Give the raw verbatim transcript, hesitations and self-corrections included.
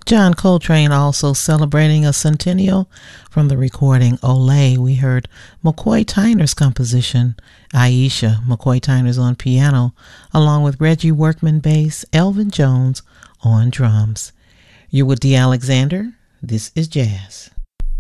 John Coltrane also celebrating a centennial from the recording Olé. We heard McCoy Tyner's composition, Aisha. McCoy Tyner's on piano, along with Reggie Workman bass, Elvin Jones on drums. You're with D. Alexander. This is Jazz.